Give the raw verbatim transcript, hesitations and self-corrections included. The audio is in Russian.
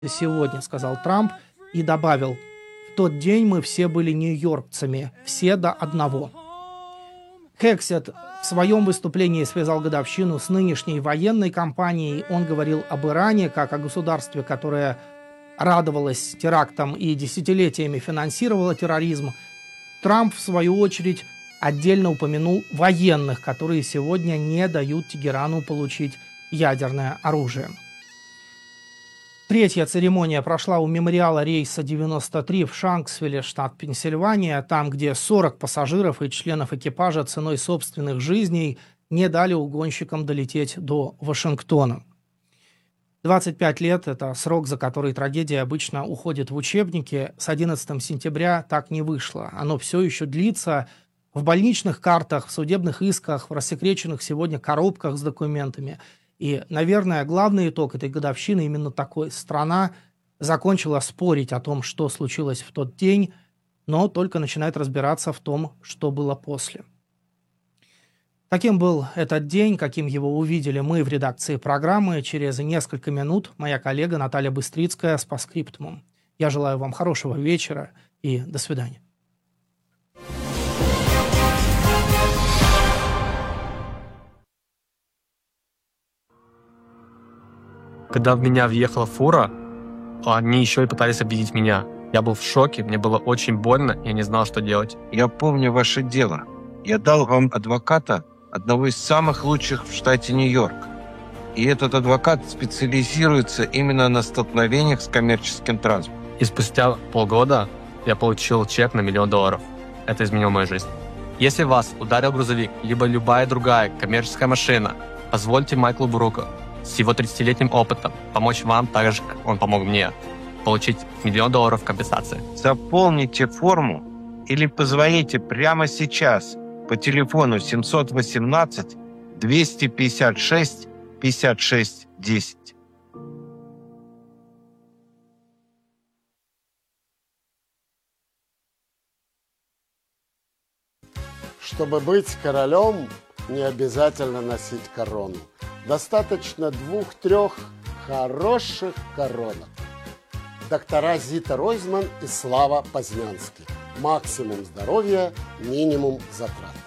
сегодня, сказал Трамп и добавил: в тот день мы все были нью-йоркцами, все до одного. Хексет в своем выступлении связал годовщину с нынешней военной кампанией. Он говорил об Иране как о государстве, которое радовалось терактам и десятилетиями финансировало терроризм. Трамп, в свою очередь, отдельно упомянул военных, которые сегодня не дают Тегерану получить ядерное оружие. Третья церемония прошла у мемориала рейса девяносто три в Шанксвилле, штат Пенсильвания, там, где сорок пассажиров и членов экипажа ценой собственных жизней не дали угонщикам долететь до Вашингтона. двадцать пять лет – это срок, за который трагедия обычно уходит в учебники. С одиннадцатого сентября так не вышло. Оно все еще длится в больничных картах, в судебных исках, в рассекреченных сегодня коробках с документами. И, наверное, главный итог этой годовщины именно такой. Страна закончила спорить о том, что случилось в тот день, но только начинает разбираться в том, что было после. Каким был этот день, каким его увидели мы в редакции программы, через несколько минут моя коллега Наталья Быстрицкая с постскриптумом. Я желаю вам хорошего вечера и до свидания. Когда в меня въехала фура, они еще и пытались обидеть меня. Я был в шоке, мне было очень больно, я не знал, что делать. Я помню ваше дело. Я дал вам адвоката, одного из самых лучших в штате Нью-Йорк. И этот адвокат специализируется именно на столкновениях с коммерческим транспортом. И спустя полгода я получил чек на миллион долларов. Это изменило мою жизнь. Если вас ударил грузовик, либо любая другая коммерческая машина, позвольте Майклу Бруку с его тридцатилетним опытом помочь вам так же, как он помог мне, получить миллион долларов компенсации. Заполните форму или позвоните прямо сейчас по телефону семьсот восемнадцать двести пятьдесят шесть пятьдесят шесть десять. Чтобы быть королем, не обязательно носить корону. Достаточно двух-трех хороших коронок. Доктора Зита Ройзман и Слава Познянский. Максимум здоровья, минимум затрат.